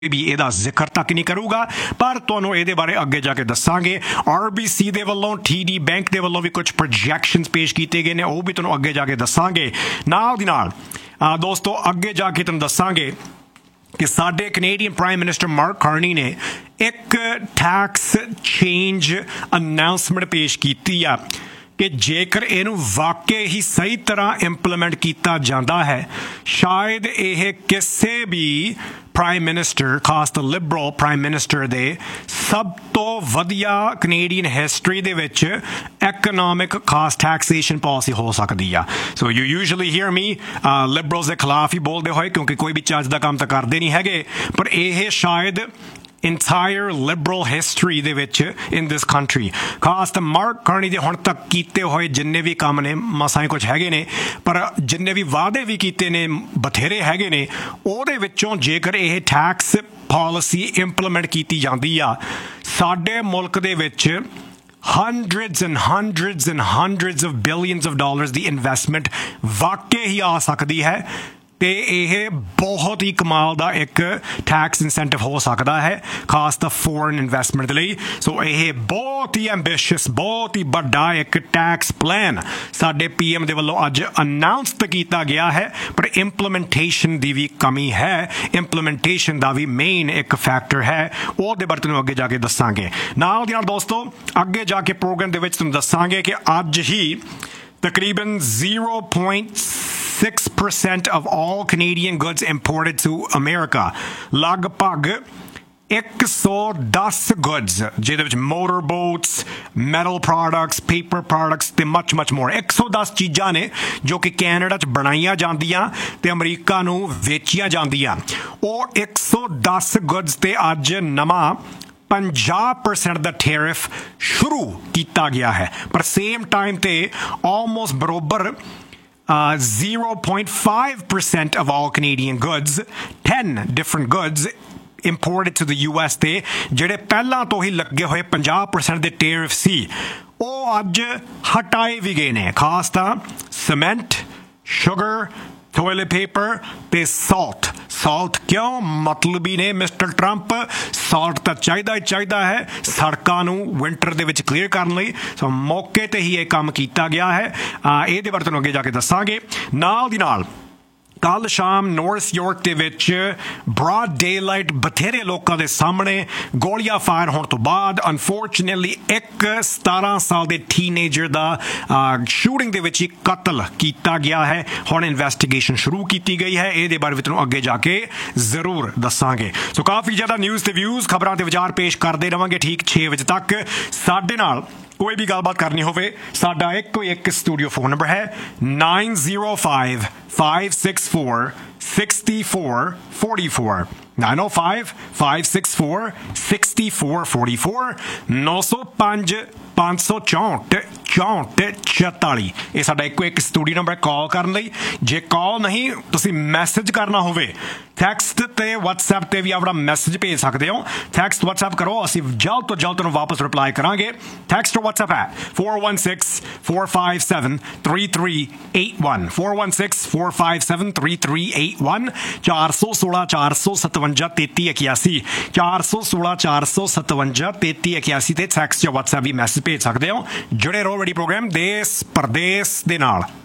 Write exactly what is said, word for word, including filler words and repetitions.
भी ਇਹਦਾ ਜ਼ਿਕਰ ਤੱਕ ਨਹੀਂ ਕਰੂਗਾ ਪਰ ਤੁਹਾਨੂੰ ਇਹਦੇ ਬਾਰੇ ਅੱਗੇ ਜਾ ਕੇ ਦੱਸਾਂਗੇ। ਆਰਬੀਸੀ ਦੇ ਵੱਲੋਂ ਟੀਡੀ ਬੈਂਕ ਦੇ ਵੱਲੋਂ ਵੀ ਕੁਝ ਪ੍ਰੋਜੈਕਸ਼ਨਸ ਪੇਸ਼ ਕੀਤੇ ਗਏ ਨੇ, ਉਹ ਵੀ ਤੁਹਾਨੂੰ ਅੱਗੇ ਜਾ ਕੇ ਦੱਸਾਂਗੇ। ਨਾਲ ਦੀ ਨਾਲ ਦੋਸਤੋ ਅੱਗੇ ਜਾ ਕੇ ਤੁਹਾਨੂੰ ਦੱਸਾਂਗੇ ਕਿ ਸਾਡੇ Canadian prime minister mark Carney ਨੇ ਇੱਕ ਟੈਕਸ ਚੇਂਜ ਅਨਾਊਂਸਮੈਂਟ ਪੇਸ਼ ਕੀਤੀ ਆ ਕਿ ਜੇਕਰ ਇਹਨੂੰ ਵਾਕਈ ਹੀ ਸਹੀ ਤਰ੍ਹਾਂ ਇੰਪਲੀਮੈਂਟ ਕੀਤਾ ਜਾਂਦਾ ਹੈ ਸ਼ਾਇਦ ਇਹ ਕਿਸੇ ਵੀ ਪ੍ਰਾਈਮ ਮਿਨਿਸਟਰ ਖਾਸ ਤੋਂ ਲਿਬਰਲ ਪ੍ਰਾਈਮ ਮਿਨਿਸਟਰ ਦੇ ਸਭ ਤੋਂ ਵਧੀਆ ਕੈਨੇਡੀਅਨ ਹਿਸਟਰੀ ਦੇ ਵਿੱਚ ਇਕਨੋਮਿਕ ਖਾਸ ਟੈਕਸੇਸ਼ਨ ਪਾਲਿਸੀ ਹੋ ਸਕਦੀ ਆ। So you usually here me liberals ਦੇ ਖਿਲਾਫ ਹੀ ਬੋਲਦੇ ਹੋਏ ਕਿਉਂਕਿ ਕੋਈ ਵੀ ਚੱਜ ਦਾ ਕੰਮ ਤਾਂ ਕਰਦੇ ਨਹੀਂ ਹੈਗੇ, ਪਰ ਇਹ ਸ਼ਾਇਦ entire liberal history ਦੇ ਵਿੱਚ in this country ਖਾਸ ਤਾਂ ਮਾਰਕ ਕਾਰਨੀ ਦੇ ਹੁਣ ਤੱਕ ਕੀਤੇ ਹੋਏ ਜਿੰਨੇ ਵੀ ਕੰਮ ਨੇ ਮਸਾਂ ਹੀ ਕੁਝ ਹੈਗੇ ਨੇ, ਪਰ ਜਿੰਨੇ ਵੀ ਵਾਅਦੇ ਵੀ ਕੀਤੇ ਨੇ ਬਥੇਰੇ ਹੈਗੇ ਨੇ, ਉਹਦੇ ਵਿੱਚੋਂ ਜੇਕਰ ਇਹ ਟੈਕਸ ਪਾਲਿਸੀ ਇੰਪਲੀਮੈਂਟ ਕੀਤੀ ਜਾਂਦੀ ਆ ਸਾਡੇ ਮੁਲਕ ਦੇ ਵਿੱਚ hundreds and hundreds and hundreds of billions of dollars the investment ਵਾਕਈ ਹੀ ਆ ਸਕਦੀ ਹੈ ਤੇ ਇਹ ਬਹੁਤ ਹੀ ਕਮਾਲ ਦਾ ਇੱਕ ਟੈਕਸ ਇਨਸੈਂਟਿਵ ਹੋ ਸਕਦਾ ਹੈ ਖਾਸ ਤਾਂ ਫੋਰਨ ਇਨਵੈਸਟਮੈਂਟ ਦੇ ਲਈ। ਸੋ ਇਹ ਬਹੁਤ ਹੀ ਐਂਬੀਸ਼ੀਅਸ ਬਹੁਤ ਹੀ ਵੱਡਾ ਇੱਕ ਟੈਕਸ ਪਲਾਨ ਸਾਡੇ ਪੀ ਐਮ ਦੇ ਵੱਲੋਂ ਅੱਜ ਅਨਾਊਂਸ ਤਾਂ ਕੀਤਾ ਗਿਆ ਹੈ, ਪਰ ਇੰਪਲੀਮੈਂਟੇਸ਼ਨ ਦੀ ਵੀ ਕਮੀ ਹੈ। ਇੰਪਲੀਮੈਂਟੇਸ਼ਨ ਦਾ ਵੀ ਮੇਨ ਇੱਕ ਫੈਕਟਰ ਹੈ, ਉਹਦੇ ਬਾਰੇ ਤੁਹਾਨੂੰ ਅੱਗੇ ਜਾ ਕੇ ਦੱਸਾਂਗੇ। ਨਾਲ ਦੀ ਨਾਲ ਦੋਸਤੋ ਅੱਗੇ ਜਾ ਕੇ ਪ੍ਰੋਗਰਾਮ ਦੇ ਵਿੱਚ ਤੁਹਾਨੂੰ ਦੱਸਾਂਗੇ ਕਿ ਅੱਜ ਹੀ ਤਕਰੀਬਨ zero point six percent of all Canadian goods imported to America ਲਗਭਗ one hundred ten goods ਜਿਹਦੇ ਵਿੱਚ motor boats, metal products, paper products ਤੇ much much more one hundred ten ਚੀਜ਼ਾਂ ਨੇ ਜੋ ਕਿ ਕੈਨੇਡਾ 'ਚ ਬਣਾਈਆਂ ਜਾਂਦੀਆਂ ਤੇ ਅਮਰੀਕਾ ਨੂੰ ਵੇਚੀਆਂ ਜਾਂਦੀਆਂ। ਉਹ one hundred ten goods ਤੇ ਅੱਜ ਨਵਾਂ ਪੰਜਾਹ ਪਰਸੈਂਟ ਦਾ ਟੈਰਿਫ ਸ਼ੁਰੂ ਕੀਤਾ ਗਿਆ ਹੈ, ਪਰ ਸੇਮ ਟਾਈਮ ਤੇ almost ਬਰੋਬਰ Uh, zero point five percent of all Canadian goods, ten different goods imported to the U S ਤੇ ਜਿਹੜੇ ਪਹਿਲਾਂ ਤੋਂ ਹੀ ਲੱਗੇ ਹੋਏ fifty percent ਦੇ ਟੈਰਿਫ ਸੀ ਉਹ ਅੱਜ ਹਟਾਏ ਵੀ ਗਏ ਨੇ। ਖਾਸ ਤਾਂ ਸੀਮੈਂਟ, ਸ਼ੂਗਰ, ਟੋਇਲਟ ਪੇਪਰ ਤੇ ਸਾਲਟ। ਸਾਲਟ ਕਿਉਂ? ਮਤਲਬ ਹੀ ਨੇ ਮਿਸਟਰ ਟਰੰਪ ਸਾਲਟ ਤਾਂ ਚਾਹੀਦਾ ਹੀ ਚਾਹੀਦਾ ਹੈ ਸੜਕਾਂ ਨੂੰ ਵਿੰਟਰ ਦੇ ਵਿੱਚ ਕਲੀਅਰ ਕਰਨ ਲਈ। ਸੋ ਮੌਕੇ ਤੇ ਹੀ ਇਹ ਕੰਮ ਕੀਤਾ ਗਿਆ ਹੈ, ਇਹਦੇ ਬਾਰੇ ਤੁਹਾਨੂੰ ਅੱਗੇ ਜਾ ਕੇ ਦੱਸਾਂਗੇ। ਨਾਲ ਦੀ ਨਾਲ ਕੱਲ ਸ਼ਾਮ ਨਾਰਥ ਯਾਰਕ ਦੇ ਵਿੱਚ ਬ੍ਰੌਡ ਡੇਲਾਈਟ ਬਥੇਰੇ ਲੋਕਾਂ ਦੇ ਸਾਹਮਣੇ ਗੋਲੀਆਂ ਫਾਇਰ ਹੋਣ ਤੋਂ ਬਾਅਦ ਅਨਫੋਰਚੂਨੇਟਲੀ ਇੱਕ ਸਤਾਰਾਂ ਸਾਲ ਦੇ ਟੀਨੇਜਰ ਦਾ ਸ਼ੂਟਿੰਗ ਦੇ ਵਿੱਚ ਹੀ ਕਤਲ ਕੀਤਾ ਗਿਆ ਹੈ। ਹੁਣ ਇਨਵੈਸਟੀਗੇਸ਼ਨ ਸ਼ੁਰੂ ਕੀਤੀ ਗਈ ਹੈ, ਇਹਦੇ ਬਾਰੇ ਵਿੱਚ ਤੁਹਾਨੂੰ ਅੱਗੇ ਜਾ ਕੇ ਜ਼ਰੂਰ ਦੱਸਾਂਗੇ। ਸੋ ਕਾਫੀ ਜ਼ਿਆਦਾ ਨਿਊਜ਼ ਤੇ ਵਿਊਜ਼ ਖਬਰਾਂ ਤੇ ਵਿਚਾਰ ਪੇਸ਼ ਕਰਦੇ ਰਵਾਂਗੇ ਠੀਕ ਛੇ ਵਜੇ ਤੱਕ। ਸਾਡੇ ਨਾਲ ਕੋਈ ਵੀ ਗੱਲਬਾਤ ਕਰਨੀ ਹੋਵੇ ਸਾਡਾ ਇੱਕੋ ਇੱਕ ਸਟੂਡੀਓ ਫੋਨ ਨੰਬਰ ਹੈ nine zero five five six four six four four four nine zero five five six four six four four four nine zero five ਪੰਜ ਸੌ ਚੌਂਹਠ ਚੌਂਹਠ ਚੁਤਾਲੀ ਇਹ ਸਾਡਾ ਇੱਕੋ ਇੱਕ ਸਟੂਡੀਓ ਨੰਬਰ ਕਾਲ ਕਰਨ ਲਈ। ਜੇ ਕਾਲ ਨਹੀਂ ਤੁਸੀਂ ਮੈਸੇਜ ਕਰਨਾ ਹੋਵੇ ਟੈਕਸਟ ਤੇ WhatsApp ਤੇ ਵੀ ਆਪਣਾ ਮੈਸੇਜ ਭੇਜ ਸਕਦੇ ਹੋ। ਟੈਕਸਟ WhatsApp ਕਰੋ, ਅਸੀਂ ਜਲਦ ਤੋਂ ਜਲਦ ਤੁਹਾਨੂੰ ਵਾਪਸ ਰਿਪਲਾਈ ਕਰਾਂਗੇ। ਟੈਕਸਟ or WhatsApp ਹੈ four one six four five seven three three eight one four one six four five seven three three eight one ਚਾਰ ਸੌ ਸੋਲਾਂ ਚਾਰ ਸੌ ਸਤਵੰਜਾ ਤੇਤੀ ਇਕਿਆਸੀ ਚਾਰ ਸੌ ਸੋਲਾਂ ਚਾਰ ਸੌ ਸਤਵੰਜਾ ਤੇਤੀ ਇਕਿਆਸੀ ਤੇ ਟੈਕਸਟ ਜਾਂ WhatsApp ਵੀ ਮੈਸੇਜ ਭੇਜ ਸਕਦੇ ਹੋ। ਜੁੜੇ ਰਹੋ ਵੱਡੀ ਪ੍ਰੋਗਰਾਮ ਦੇਸ਼ ਪ੍ਰਦੇਸ਼ ਦੇ ਨਾਲ।